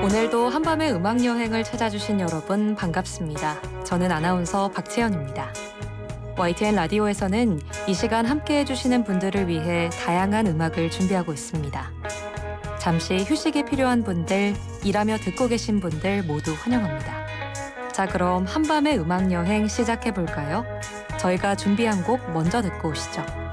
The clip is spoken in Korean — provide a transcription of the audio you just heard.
오늘도 한밤의 음악 여행을 찾아주신 여러분 반갑습니다. 저는 아나운서 박채연입니다. YTN 라디오에서는 이 시간 함께해 주시는 분들을 위해 다양한 음악을 준비하고 있습니다. 잠시 휴식이 필요한 분들, 일하며 듣고 계신 분들 모두 환영합니다. 자, 그럼 한밤의 음악 여행 시작해 볼까요? 저희가 준비한 곡 먼저 듣고 오시죠.